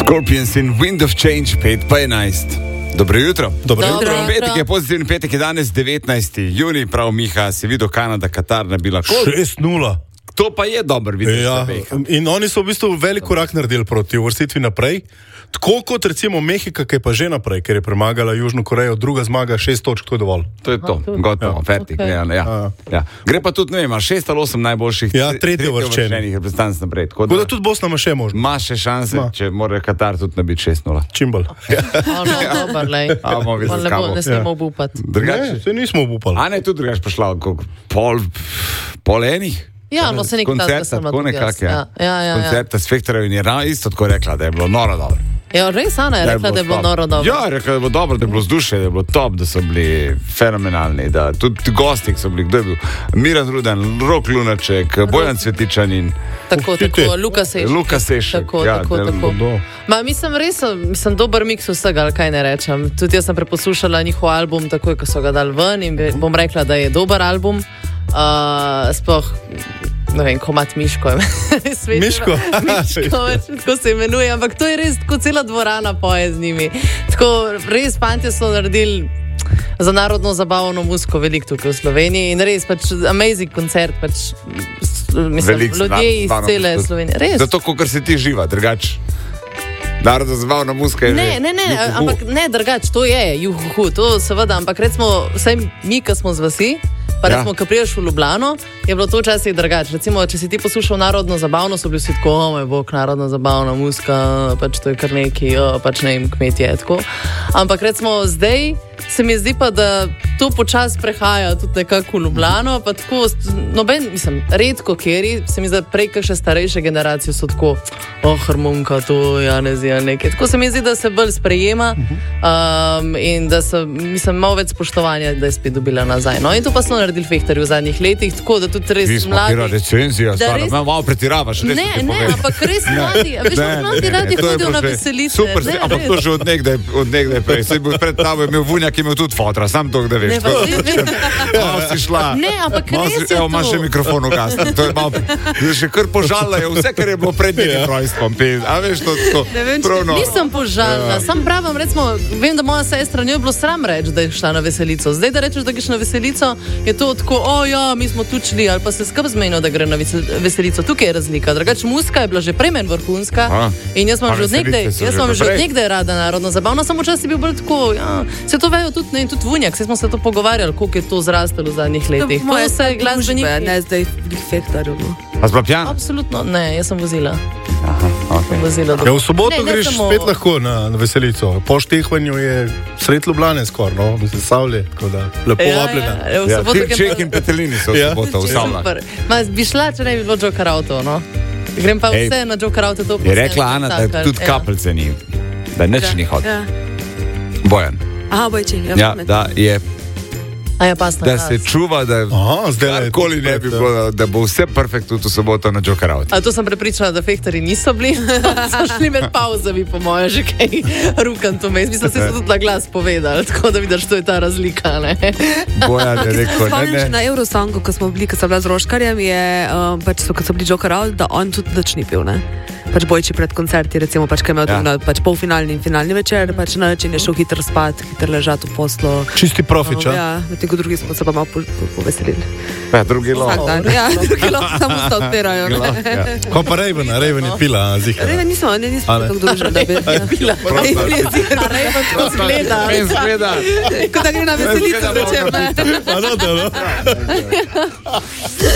Scorpions in Wind of Change, 5:11. Dobro jutro. Dobro jutro. Petek je pozitivni petek, je danes 19. juni, prav Miha, si videl Kanada, Katar, nabila 6-0. To pa je dober video. Ja, in oni so v bistvu velik korak naredili proti uvrstitvi naprej. Tako kot recimo Mehika, ki je pa že naprej, ker je premagala Južno Korejo, druga zmaga, 6 točk, to je dovolj. To je to, gotovo, fertik. Okay. Ja. Gre pa tudi, ne vem, 6 ali 8 najboljših tretjeuvrščenih reprezentanc naprej. Tako da tudi Bosna ima še možnost. Ima še šanse, če mora Katar tudi nabiti 6-0. Čim bolj. Dobar, lej. Ne smemo obupati. Ne, se nismo obupali. A ne, tudi drugač prišla, pol enih. Ja, no se nekaj tako nekako, ja. Koncerta s Fektorjev in je isto tako rekla, da je bilo noro dobro. Ja, res Ana je rekla, da je bilo noro dobro. Ja, rekla, da je bilo dobro, da je bilo vzdušje, da je bilo top, da so bili fenomenalni, da tudi gosti so bili, kdo je bil? Miran Rudan, Rok Lunaček, Bojan Cvetičanin. Tako, Luka Sešek. Tako. Mislim, dober miks vsega, ali kaj ne rečem. Tudi jaz sem preposlušala njihov album, takoj, ko so ga dali ven in bom rekla, da je dober album. Sploh, ne vem, Komat Miško je. Miško? Tako se imenuje, ampak to je res, tako cela dvorana poje z njimi. Tako res fantje so naredili za narodno zabavno muziko veliko tukaj v Sloveniji in res pač amazing koncert, pač mislim, ljudje iz cele Slovenije. Res. Zato, kot si ti živa, drugače. Narodno zabavna muzika je. Ne, ampak ne drugače, to je juhuhu, to seveda, ampak recimo, vsaj mi, ki smo z vasi, pa recimo, ko priješ v Ljubljano, je bilo to včasih drugače. Recimo, če si ti poslušal narodno zabavno, so bili vsi tako, moj bog, narodno zabavna muzika, pač to je kar neki, pač ne vem, kmetje, tako. Ampak recimo, zdaj se mi zdi pa, da to počas prehaja tudi nekako v Ljubljano, pa tako, noben, mislim, redko kjeri, se mi zdi, prej kakšne starejše generacije so tako, harmonika, to, Janez, nekaj. Tako se mi zdi, da se bolj sprejema in da se, mislim, malo več spoštovanja, da je spet dobila nazaj. No, in to pa smo naredili Fektorji v zadnjih letih, tako da tudi res mladi. Vi smo recenzija, stvarno, malo pretiravaš. Ne, ampak res mladi, veš, mladi radi hodijo na veselice. Super, ampak to že od nekdaj prej. Sej bil pred tabo imel Vunjak, imel tudi fotra, sam to, da veš. Malo si šla. Ne, ampak res je to. Evo, imaš še mikrofon ugasniti. To je malo, še kar požalila je vse, kar je bilo pred njenim rojstvom. A veš, to pravno. Nisem požalila, sam pravim, recimo, vem, da moja sestra njo je bilo sram reči, da je šla na veselico. Zdaj, da rečeš, da greš na veselico, je to tako, mi smo tu šli, ali pa se skrb zmenil, da gre na veselico. Tukaj je razlika. Drugače, muzika je bila že prej meni vrhunska in jaz sem že od nekdaj rada narodno zabavna, samo včasih je bil bolj tako, se to vejo tudi, ne, in tudi Vunjak, se smo se to pogovarjali, koliko je to zrastalo v zadnjih letih. To vse je glasbenik. Ne, zdaj v Fektorju. A si bila pijana? Absolutno, ne, jaz sem vozila. V soboto greš spet lahko na veselico. Po štehvanju je sred Ljubljane skoraj, no, mislim, Savlje, tako da lepo vabljena. Ček in Petelini so v soboto v Savljah. Bi šla, če ne bi bilo Joker Auto, no. Grem pa vse na Joker Auto. Je rekla Ana, da tudi kapljice ni, da nič ni hodil. Bojan. Aha, Bojčin. Ja, da je. Da se čuva, da karkoli ne bi bilo, da bo vse perfekt tudi v soboto na Joker Auto. A to sem prepričana, da Fektorji niso bili. So šli med pauzami, po moje, že kaj rukan to mes. Mislim, se so tudi na glas povedali, tako da vidiš, to je ta razlika, ne. Bojan je rekel, ne. Na Eurosongu, ko smo bili, ko sem bila z Roškarjem, je, pač so, ko so bili Joker Auto, da on tudi nič ni pil, ne. Pač Bojči pred koncerti, recimo, pač kaj imel tudi pač polfinalni in finalni večer, pač na način je šel hitro spat, hitro ležati v poslu. Čisti profič, Ko drugi smo se pa malo poveselili. Ja, drugi lov. Drugi lov samo se odpirajo. Ko pa Raven je pila, zihar. Raven nismo tako družili, da bi pila. Raven to zgleda. Ko da gre na veselico, začem. Pa no,